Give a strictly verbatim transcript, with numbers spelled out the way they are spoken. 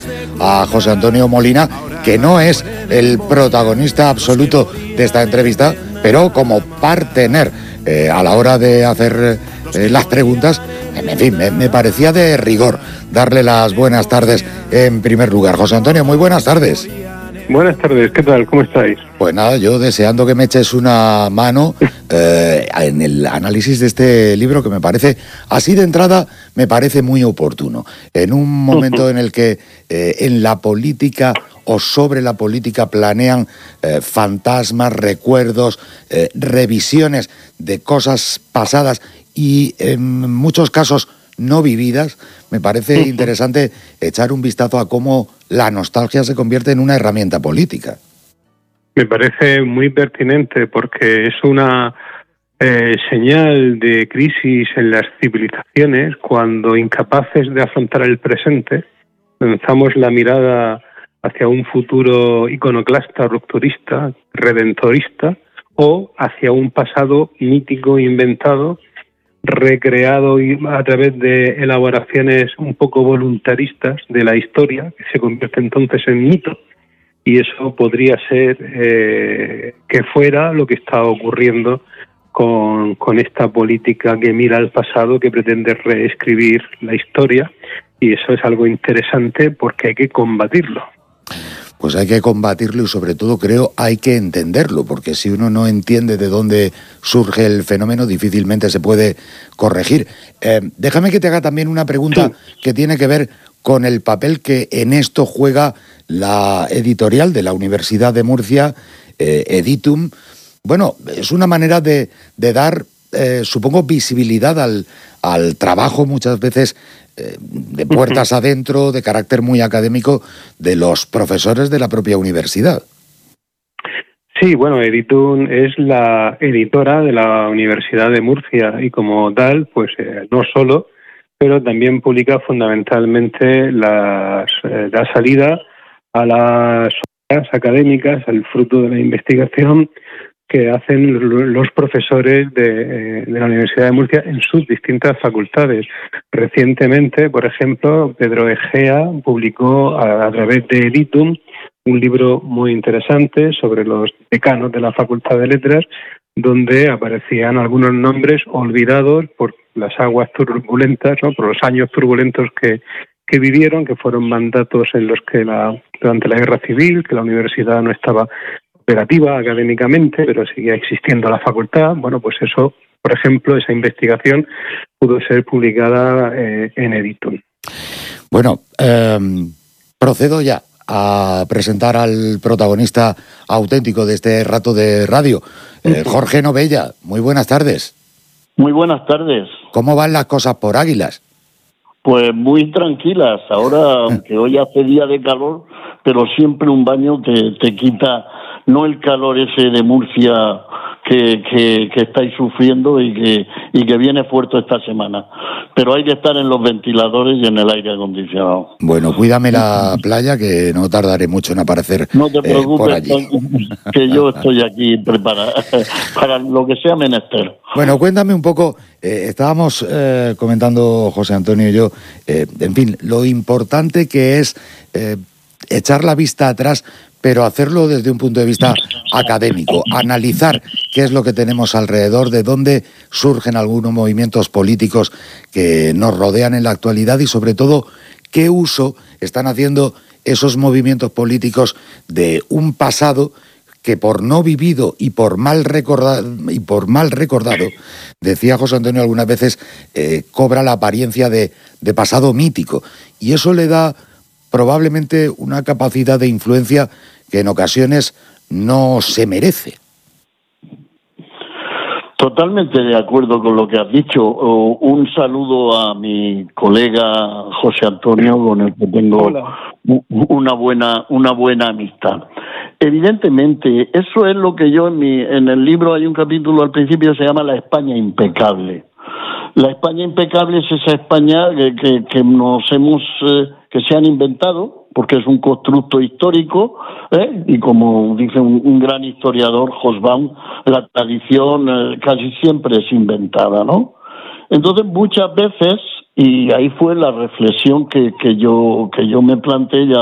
a José Antonio Molina, que no es el protagonista absoluto de esta entrevista, pero como partener eh, a la hora de hacer eh, las preguntas, en fin, me, me parecía de rigor darle las buenas tardes en primer lugar. José Antonio, muy buenas tardes. Buenas tardes, ¿qué tal? ¿Cómo estáis? Pues nada, yo deseando que me eches una mano eh, en el análisis de este libro, que me parece, así de entrada, me parece muy oportuno. En un momento en el que eh, en la política o sobre la política planean eh, fantasmas, recuerdos, eh, revisiones de cosas pasadas y en muchos casos no vividas, me parece interesante echar un vistazo a cómo la nostalgia se convierte en una herramienta política. Me parece muy pertinente porque es una eh, señal de crisis en las civilizaciones cuando, incapaces de afrontar el presente, lanzamos la mirada hacia un futuro iconoclasta, rupturista, redentorista, o hacia un pasado mítico inventado, recreado a través de elaboraciones un poco voluntaristas de la historia, que se convierte entonces en mito, y eso podría ser eh, que fuera lo que está ocurriendo con, con esta política que mira al pasado, que pretende reescribir la historia, y eso es algo interesante porque hay que combatirlo. Pues hay que combatirlo y sobre todo creo hay que entenderlo, porque si uno no entiende de dónde surge el fenómeno, difícilmente se puede corregir. Eh, déjame que te haga también una pregunta sí. que tiene que ver con el papel que en esto juega la editorial de la Universidad de Murcia, eh, Editum. Bueno, es una manera de, de dar, eh, supongo, visibilidad al, al trabajo muchas veces de puertas adentro, de carácter muy académico, de los profesores de la propia universidad. Sí, bueno, Editum es la editora de la Universidad de Murcia y como tal, pues eh, no solo, pero también publica fundamentalmente las, eh, la salida a las obras académicas, al fruto de la investigación que hacen los profesores de, de la Universidad de Murcia en sus distintas facultades. Recientemente, por ejemplo, Pedro Egea publicó a, a través de Editum un libro muy interesante sobre los decanos de la Facultad de Letras, donde aparecían algunos nombres olvidados por las aguas turbulentas, ¿no? Por los años turbulentos que, que vivieron, que fueron mandatos en los que la, durante la Guerra Civil, que la universidad no estaba operativa académicamente, pero seguía existiendo la facultad. Bueno, pues eso, por ejemplo, esa investigación pudo ser publicada eh, en Editum. Bueno, eh, procedo ya a presentar al protagonista auténtico de este rato de radio, eh, Jorge Novella. Muy buenas tardes. Muy buenas tardes. ¿Cómo van las cosas por Águilas? Pues muy tranquilas. Ahora, aunque hoy hace día de calor, pero siempre un baño te, te quita, no el calor ese de Murcia que, que, que estáis sufriendo y que, y que viene fuerte esta semana. Pero hay que estar en los ventiladores y en el aire acondicionado. Bueno, cuídame la playa, que no tardaré mucho en aparecer. No te preocupes, eh, por allí. Que yo estoy aquí preparado para lo que sea menester. Bueno, cuéntame un poco, eh, estábamos eh, comentando José Antonio y yo, eh, en fin, lo importante que es eh, echar la vista atrás, pero hacerlo desde un punto de vista académico, analizar qué es lo que tenemos alrededor, de dónde surgen algunos movimientos políticos que nos rodean en la actualidad y sobre todo qué uso están haciendo esos movimientos políticos de un pasado que por no vivido y por mal recordado, y por mal recordado, decía José Antonio algunas veces, eh, cobra la apariencia de, de pasado mítico. Y eso le da probablemente una capacidad de influencia que en ocasiones no se merece. Totalmente de acuerdo con lo que has dicho. Un saludo a mi colega José Antonio, con el que tengo Hola. una buena una buena amistad. Evidentemente, eso es lo que yo en mi en el libro hay un capítulo al principio que se llama La España impecable. La España impecable es esa España que, que, que nos hemos eh, que se han inventado, porque es un constructo histórico, ¿eh? Y como dice un, un gran historiador, Hobsbawm, la tradición eh, casi siempre es inventada, ¿no? Entonces, muchas veces Y ahí fue la reflexión que, que yo que yo me planteé ya